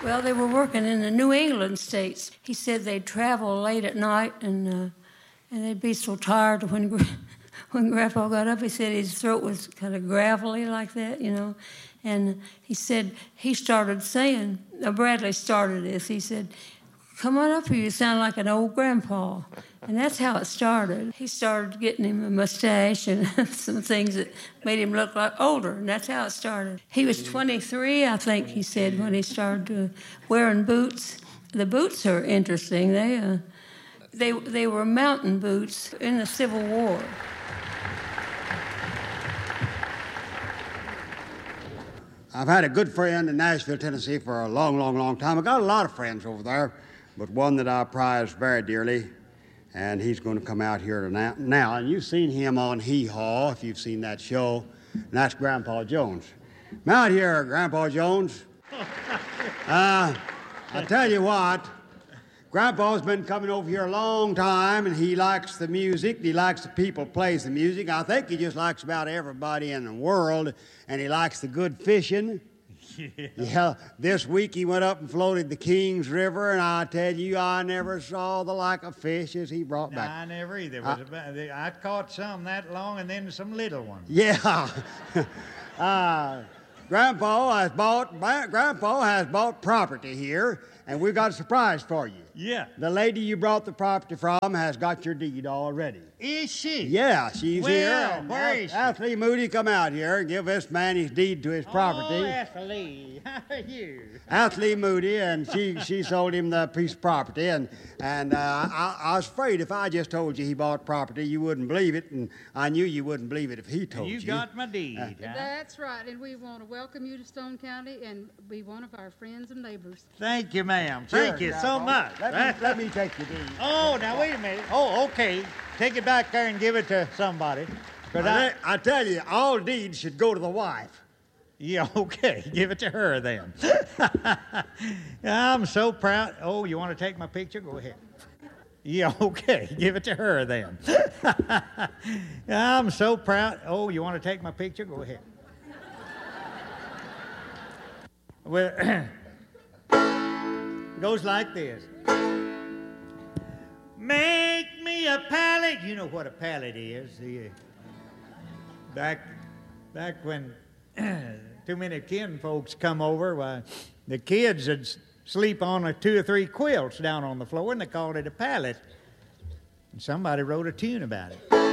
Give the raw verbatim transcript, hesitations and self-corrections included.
Well, they were working in the New England states. He said they'd travel late at night and uh, and they'd be so tired when when Grandpa got up. He said his throat was kind of gravelly like that, you know. And he said he started saying, uh, Bradley started this. He said, "Come on up here, you sound like an old grandpa." And that's how it started. He started getting him a mustache and some things that made him look like older, and that's how it started. He was twenty-three, I think he said, when he started uh, wearing boots. The boots are interesting. They, uh, they, they were mountain boots in the Civil War. I've had a good friend in Nashville, Tennessee for a long, long, long time. I've got a lot of friends over there, but one that I prize very dearly, and he's going to come out here now. Now, and you've seen him on Hee Haw, if you've seen that show, and that's Grandpa Jones. Come out here, Grandpa Jones. Uh, I tell you what, Grandpa's been coming over here a long time, and he likes the music. He likes the people who plays the music. I think he just likes about everybody in the world, and he likes the good fishing. Yeah. yeah. This week he went up and floated the Kings River, and I tell you, I never saw the like of fish as he brought no, back. I never either. Was I, about, I caught some that long, and then some little ones. Yeah. uh, Grandpa has bought. Grandpa has bought property here, and we've got a surprise for you. Yeah. The lady you brought the property from has got your deed already. Is she? Yeah, she's well, here. Where is she? Athley Moody, come out here and give this man his deed to his property. Oh, Athley, how are you? Athley Moody, and she she sold him the piece of property, and and uh, I, I was afraid if I just told you he bought property, you wouldn't believe it, and I knew you wouldn't believe it if he told you. You got my deed. Uh, huh? That's right, and we want to welcome you to Stone County and be one of our friends and neighbors. Thank you, ma'am. Thank sure, you so much. Let me, let me take your deed. Oh, now wait a minute. Oh, okay. Take it back there and give it to somebody. I, I, I tell you, all deeds should go to the wife. Yeah, okay. Give it to her then. I'm so proud. Oh, you want to take my picture? Go ahead. Yeah, okay. Give it to her then. I'm so proud. Oh, you want to take my picture? Go ahead. Well, goes like this. Make me a pallet. You know what a pallet is. The, back, back when too many kin folks come over, why, the kids would sleep on a two or three quilts down on the floor, and they called it a pallet. And somebody wrote a tune about it.